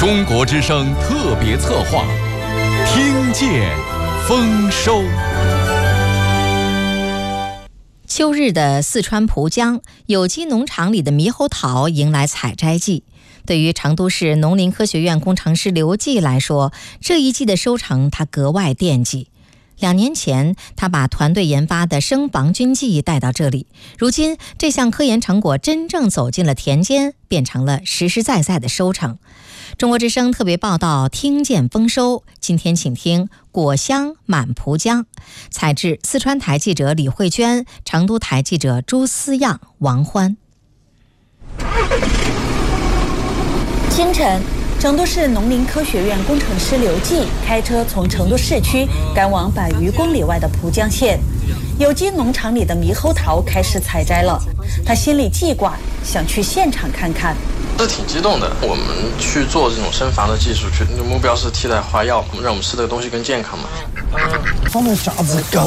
中国之声特别策划，听见丰收。 秋日的四川蒲江有机农场里的猕猴桃迎来采摘季。对于成都市农林科学院工程师刘继来说，这一季的收成他格外惦记。2年前，他把团队研发的生防菌剂带到这里，如今这项科研成果真正走进了田间，变成了实实在在的收成。中国之声特别报道，听见丰收。今天请听果香满蒲江，采制四川台记者李慧娟，成都台记者朱思样、王欢。 清晨，成都市农林科学院工程师刘继开车从成都市区赶往100余公里外的蒲江县，有机农场里的猕猴桃开始采摘了。他心里记挂，想去现场看看。 是挺激动的。我们去做这种生防的技术，目标是替代花药，让我们吃的东西更健康嘛。 放的价值高。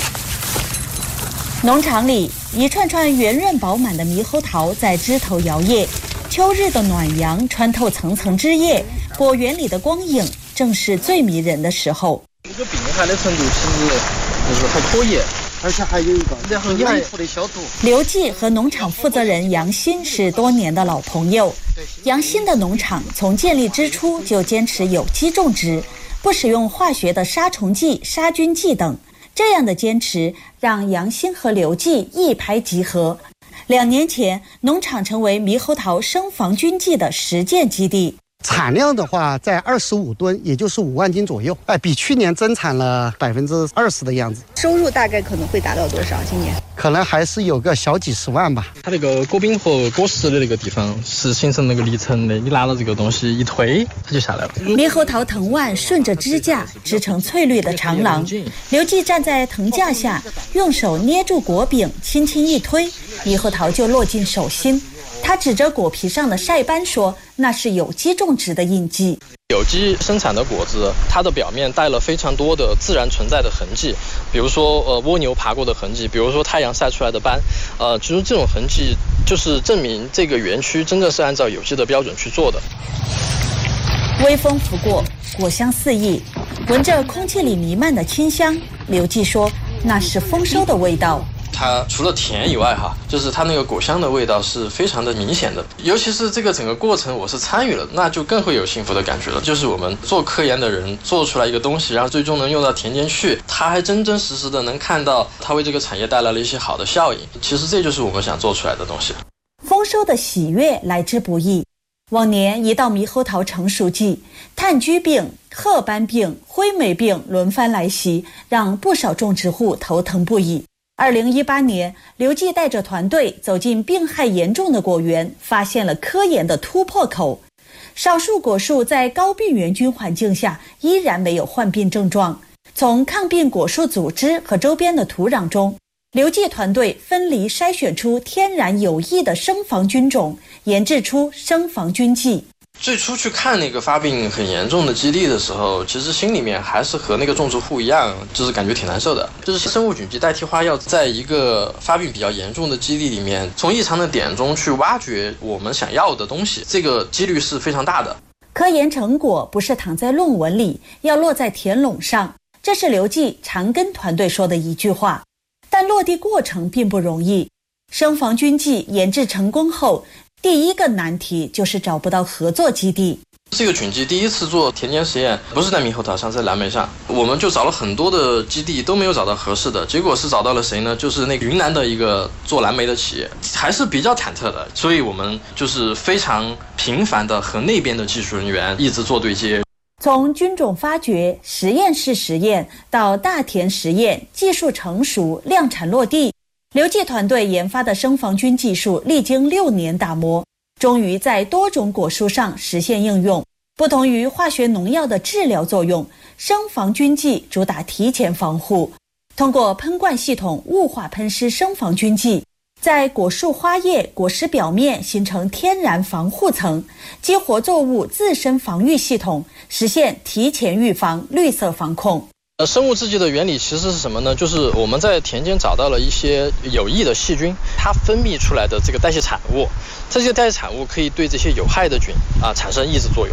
农场里一串串圆润饱满的猕猴桃在枝头摇曳，秋日的暖阳穿透层层枝叶，果园里的光影正是最迷人的时候。 这个病害的程度其实就是还可以， 而且还有一个然后有衣服的消毒。 刘继和农场负责人杨鑫是多年的老朋友。杨鑫的农场从建立之初就坚持有机种植，不使用化学的杀虫剂、杀菌剂等。这样的坚持让杨鑫和刘继一拍即合。2年前，农场成为猕猴桃生防菌剂的实践基地。 产量的话，在25吨，也就是5万斤左右，比去年增产了20%的样子。 收入大概可能会达到多少？今年可能还是有个小几十万吧。 它那个果柄和果实的那个地方是形成那个离层的，你拿了这个东西一推，它就下来了。 猕猴桃藤蔓顺着支架织成翠绿的长廊，刘继站在藤架下，用手捏住果柄，轻轻一推，猕猴桃就落进手心。他指着果皮上的晒斑说，那是有机种植的印记。 有机生产的果子，它的表面带了非常多的自然存在的痕迹，比如说蜗牛爬过的痕迹，比如说太阳晒出来的斑，就是这种痕迹就是证明这个园区真正是按照有机的标准去做的。 微风拂过，果香四溢，闻着空气里弥漫的清香，刘继说那是丰收的味道。 它除了甜以外就是它那个果香的味道是非常的明显的，尤其是这个整个过程我是参与了，那就更会有幸福的感觉了。就是我们做科研的人做出来一个东西，然后最终能用到田间去，他还真真实实的能看到他为这个产业带来了一些好的效应，其实这就是我们想做出来的东西。 丰收的喜悦来之不易。往年一到猕猴桃成熟季，炭疽病、褐斑病、灰霉病轮番来袭，让不少种植户头疼不已。2018年，刘继带着团队走进病害严重的果园，发现了科研的突破口。少数果树在高病原菌环境下依然没有患病症状。从抗病果树组织和周边的土壤中，刘继团队分离筛选出天然有益的生防菌种，研制出生防菌剂。 最初去看那个发病很严重的基地的时候，其实心里面还是和那个种植户一样，就是感觉挺难受的。就是生物菌剂代替花药，在一个发病比较严重的基地里面，从异常的点中去挖掘我们想要的东西，这个几率是非常大的。 科研成果不是躺在论文里，要落在田垄上，这是刘继常跟团队说的一句话。但落地过程并不容易。生防菌剂研制成功后，第一个难题就是找不到合作基地。 这个菌剂第一次做田间实验，不是在猕猴桃上，在蓝莓上，我们就找了很多的基地，都没有找到合适的。结果是找到了谁呢？就是那个云南的一个做蓝莓的企业，还是比较忐忑的。所以我们就是非常频繁的和那边的技术人员一直做对接。 从菌种发掘、实验室实验到大田实验，技术成熟、量产落地，刘继团队研发的生防菌技术历经6年打磨，终于在多种果树上实现应用。不同于化学农药的治疗作用，生防菌剂主打提前防护，通过喷灌系统雾化喷施生防菌剂，在果树花叶、果实表面形成天然防护层，激活作物自身防御系统，实现提前预防、绿色防控。 生物制剂的原理其实是什么呢？就是我们在田间找到了一些有益的细菌，它分泌出来的这个代谢产物，这些代谢产物可以对这些有害的菌产生抑制作用。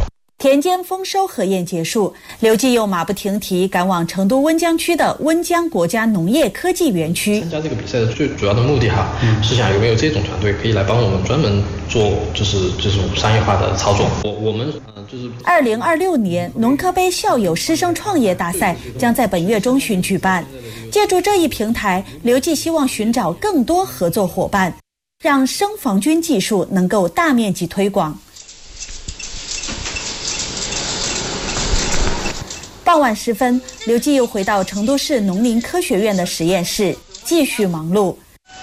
田间丰收核验结束，刘季又马不停蹄赶往成都温江区的温江国家农业科技园区。 参加这个比赛的最主要的目的是想有没有这种团队可以来帮我们专门做这种商业化的操作。我们就是 2026年农科杯校友师生创业大赛将在本月中旬举办。借助这一平台，刘季希望寻找更多合作伙伴，让生防菌技术能够大面积推广。傍晚时分，刘季又回到成都市农林科学院的实验室，继续忙碌。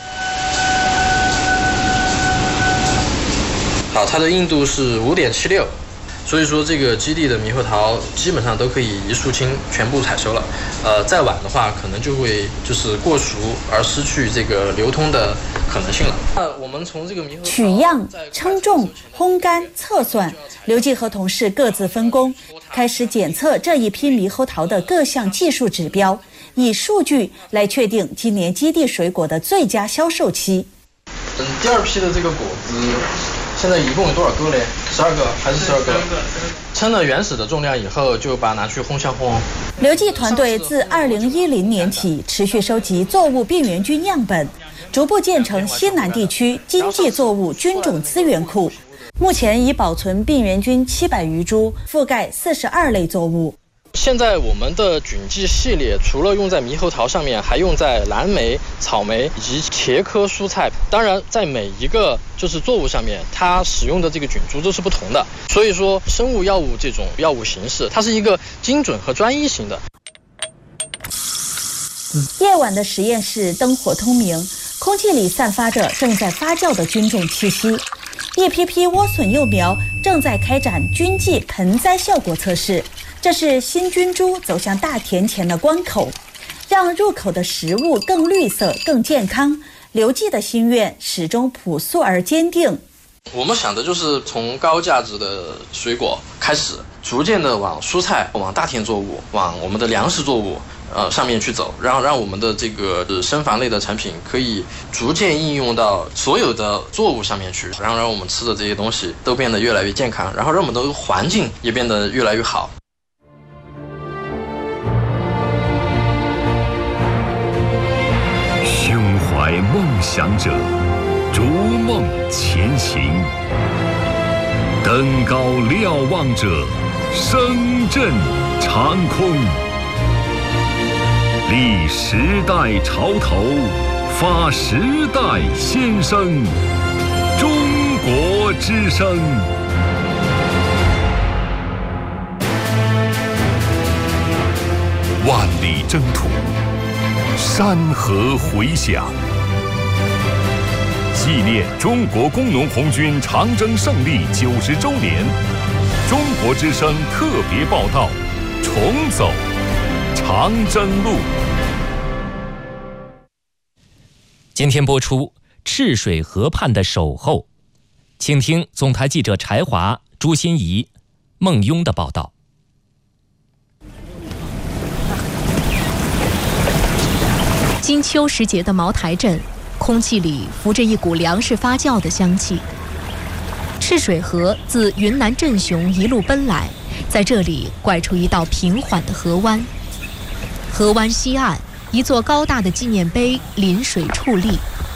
好，它的硬度是5.76，所以说这个基地的猕猴桃基本上都可以一树青全部采收了。再晚的话，可能就会就是过熟而失去这个流通的可能性了。我们从这个猕猴桃取样、称重、烘干、测算，刘季和同事各自分工，开始检测这一批猕猴桃的各项技术指标，以数据来确定今年基地水果的最佳销售期。 第二批的这个果子现在一共有多少个嘞？12个还是12个？称了原始的重量以后，就把它拿去烘箱烘。 刘季团队自2010年起持续收集作物病原菌样本，逐步建成西南地区经济作物菌种资源库。目前已保存病原菌700余株，覆盖42类作物。 现在我们的菌剂系列除了用在猕猴桃上面，还用在蓝莓、草莓以及茄科蔬菜。当然，在每一个就是作物上面，它使用的这个菌株都是不同的。所以说，生物药物这种药物形式，它是一个精准和专一型的。 夜晚的实验室灯火通明，空气里散发着正在发酵的菌种气息。一批批莴笋幼苗正在开展菌剂盆栽效果测试，这是新菌株走向大田前的关口，让入口的食物更绿色、更健康。刘季的心愿始终朴素而坚定。 我们想的就是从高价值的水果开始，逐渐的往蔬菜、往大田作物、往我们的粮食作物上面去走，让我们的这个生防类的产品可以逐渐应用到所有的作物上面去，然后让我们吃的这些东西都变得越来越健康，然后让我们的环境也变得越来越好。 胸怀梦想者，逐梦前行；登高瞭望者，声震长空。立时代潮头，发时代先声。中国之声。万里征途，山河回响。纪念中国工农红军长征胜利90周年，中国之声特别报道：重走长征路。 今天播出赤水河畔的守候，请听总台记者柴华、朱欣怡、孟庸的报道。 金秋时节的茅台镇，空气里浮着一股粮食发酵的香气。赤水河自云南镇雄一路奔来，在这里拐出一道平缓的河湾。河湾西岸，一座高大的纪念碑临水矗立。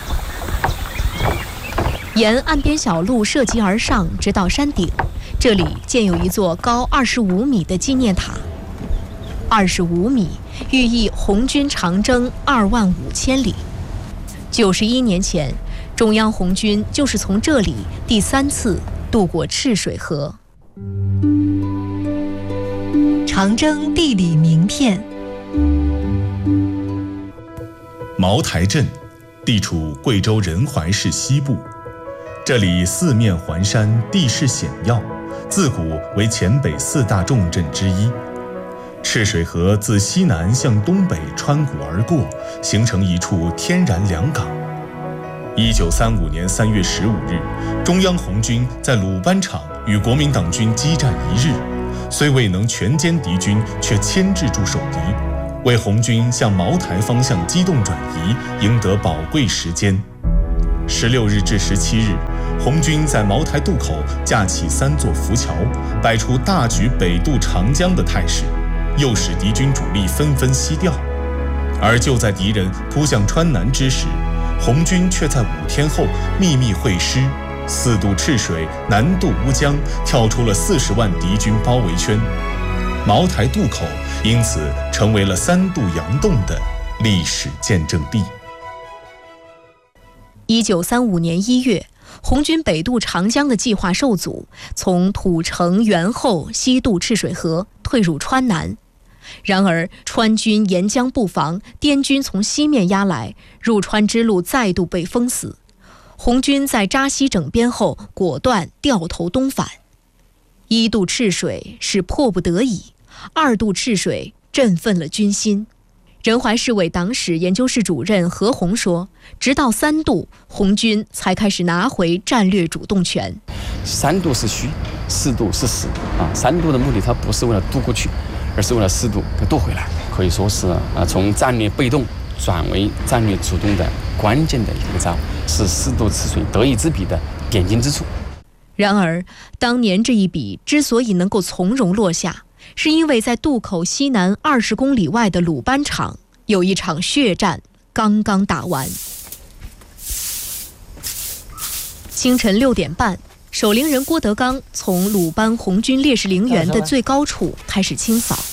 沿岸边小路涉级而上，直到山顶，这里建有一座高25米的纪念塔。25米，寓意红军长征25000里。91年前，中央红军就是从这里第3次渡过赤水河。 长征地理名片。 茅台镇地处贵州仁怀市西部，这里四面环山，地势险要，自古为黔北4大重镇之一。赤水河自西南向东北穿谷而过，形成一处天然良港。1935年3月15日，中央红军在鲁班场与国民党军激战1日，虽未能全歼敌军，却牵制住守敌，为红军向茅台方向机动转移赢得宝贵时间。16日至17日， 红军在茅台渡口架起3座浮桥，摆出大举北渡长江的态势，诱使敌军主力纷纷西调。而就在敌人扑向川南之时，红军却在5天后秘密会师，4渡赤水，南渡乌江，跳出了40万敌军包围圈。茅台渡口因此成为了3渡洋洞的历史见证地。 1935年1月，红军北渡长江的计划受阻，从土城元后西渡赤水河，退入川南。然而川军沿江布防，滇军从西面压来，入川之路再度被封死。红军在扎西整编后，果断掉头东返。1渡赤水是迫不得已，2渡赤水振奋了军心。仁怀市委党史研究室主任何鸿说，直到3渡，红军才开始拿回战略主动权。 3渡是虚，4渡是实3渡的目的它不是为了渡过去，而是为了4渡给渡回来，可以说是从战略被动转为战略主动的关键的一个招，是4渡赤水得一之笔的点睛之处。 然而当年这一笔之所以能够从容落下，是因为在渡口西南20公里外的鲁班场有一场血战刚刚打完。清晨6点半，守陵人郭德纲从鲁班红军烈士陵园的最高处开始清扫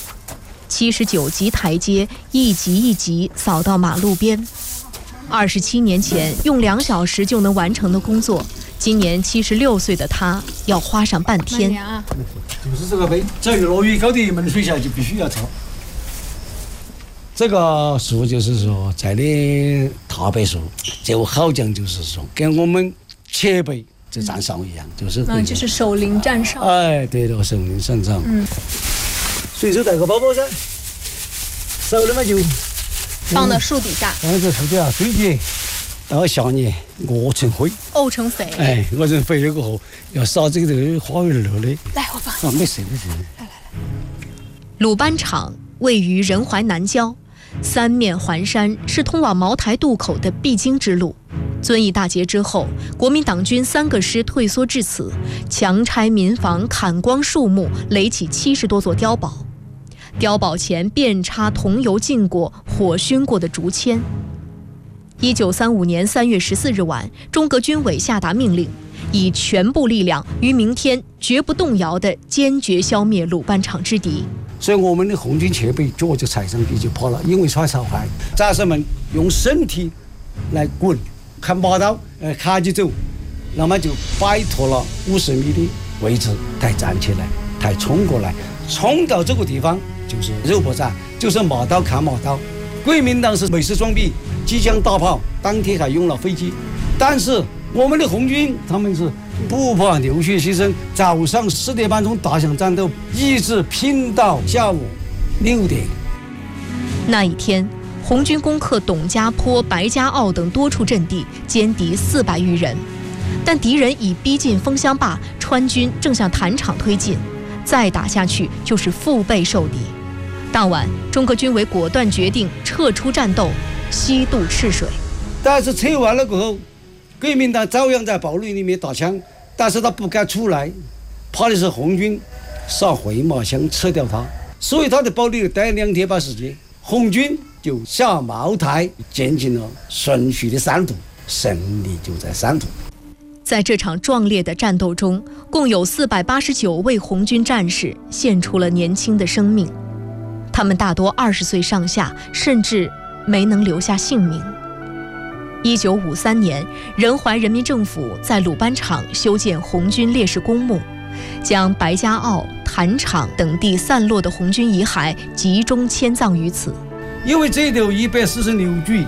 ，79级台阶一级一级扫到马路边。27年前用2小时就能完成的工作，今年76岁的他要花上半天。 就是这个碑，只要落雨高的门水下就必须要抄。这个树就是说在的踏白树，就好讲就是说跟我们前辈这站哨一样，就是就是守陵站哨。 哎，对了，守陵站哨。随手带个包包噻，少了嘛就放到树底下。 放在树底下堆起，到下年沤成灰。 沤成肥。 哎，沤成肥了过后，要撒这个花园乐的。 来，我放。 没事没事。 来。 鲁班场位于仁怀南郊，3面环山，是通往茅台渡口的必经之路。遵义大捷之后，国民党军3个师退缩至此，强拆民房，砍光树木，垒起70多座碉堡。碉堡前遍插桐油浸过、火熏过的竹签。1935年3月14日晚，中革军委下达命令，以全部力量于明天绝不动摇地坚决消灭鲁班场之敌。 所以我们的红军前辈脚就踩上去就跑了，因为耍草快，战士们用身体来滚，看马刀，卡起走，那么就摆脱了50米的位置，才站起来，才冲过来，冲到这个地方就是肉搏战，就是马刀砍马刀。国民党是美式装备，机枪大炮，当天还用了飞机，但是我们的红军他们是不怕流血牺牲，早上4点半钟打响战斗，一直拼到下午6点。 那一天，红军攻克董家坡、白家坳等多处阵地，歼敌400余人。但敌人已逼近枫香坝，川军正向坛场推进，再打下去就是腹背受敌。当晚，中革军委果断决定撤出战斗，西渡赤水。 但是撤完了过后，国民党照样在堡垒里面打枪，但是他不敢出来，怕的是红军撒回马枪撤掉他，所以他的堡垒待2天半时间，红军就下茅台，进行了顺序的3渡，胜利就在3渡。 在这场壮烈的战斗中，共有489位红军战士献出了年轻的生命，他们大多20岁上下，甚至没能留下性命。1953年，仁怀人民政府在鲁班场修建红军烈士公墓，将白家坳、坛场等地散落的红军遗骸集中迁葬于此。 因为这里有146具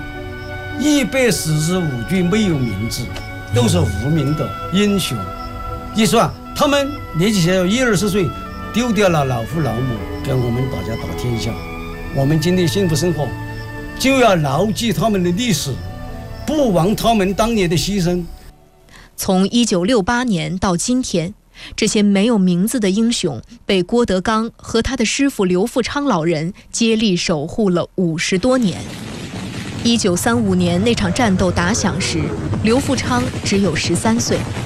，145具没有名字，都是无名的英雄。一算，他们年纪小有1、20岁，丢掉了老父老母，跟我们大家打天下。我们今天幸福生活，就要牢记他们的历史，不忘他们当年的牺牲。 从1968年到今天，这些没有名字的英雄被郭德纲和他的师傅刘富昌老人接力守护了50多年。1935年那场战斗打响时，刘富昌只有13岁。